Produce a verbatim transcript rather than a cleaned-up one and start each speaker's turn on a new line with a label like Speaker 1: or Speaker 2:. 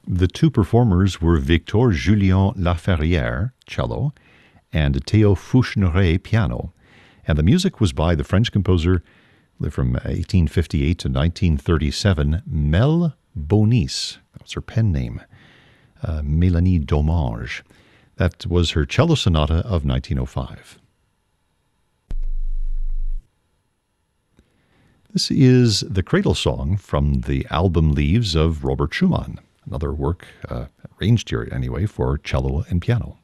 Speaker 1: The two performers were Victor Julien Laferrière, cello, and Théo Fouchneret, piano. And the music was by the French composer from eighteen fifty-eight to nineteen thirty-seven, Mel Bonis. That was her pen name. Uh, Mélanie Domange. That was her cello sonata of nineteen oh five. This is the cradle song from the album Leaves of Robert Schumann, another work uh, arranged here anyway for cello and piano.